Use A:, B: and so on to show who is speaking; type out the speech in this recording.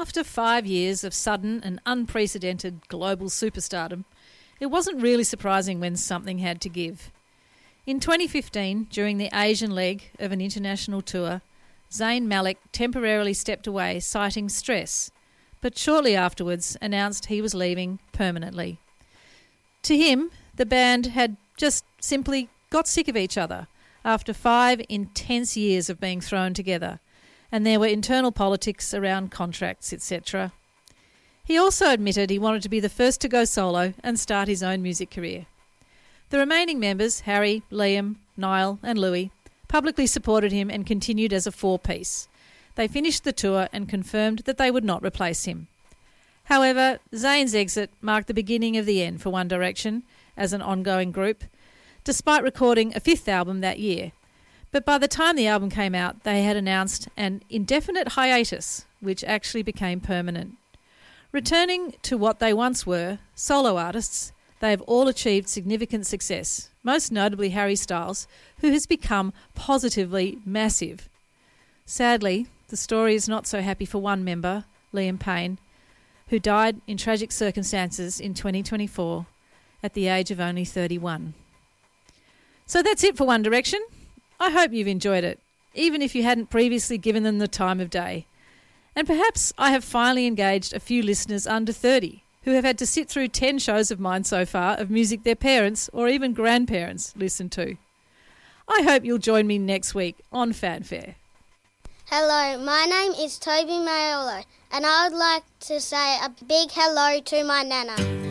A: after 5 years of sudden and unprecedented global superstardom, it wasn't really surprising when something had to give. In 2015, during the Asian leg of an international tour, Zayn Malik temporarily stepped away, citing stress, but shortly afterwards announced he was leaving permanently. To him, the band had just simply got sick of each other after 5 intense years of being thrown together, and there were internal politics around contracts, etc. He also admitted he wanted to be the first to go solo and start his own music career. The remaining members, Harry, Liam, Niall and Louis, publicly supported him and continued as a four-piece. They finished the tour and confirmed that they would not replace him. However, Zayn's exit marked the beginning of the end for One Direction as an ongoing group, despite recording a 5th album that year. But by the time the album came out, they had announced an indefinite hiatus, which actually became permanent. Returning to what they once were, solo artists, they have all achieved significant success, most notably Harry Styles, who has become positively massive. Sadly, the story is not so happy for one member, Liam Payne, who died in tragic circumstances in 2024 at the age of only 31. So that's it for One Direction. I hope you've enjoyed it, even if you hadn't previously given them the time of day. And perhaps I have finally engaged a few listeners under 30 who have had to sit through 10 shows of mine so far of music their parents or even grandparents listen to. I hope you'll join me next week on Fanfare.
B: Hello, my name is Toby Maiolo, and I would like to say a big hello to my nana.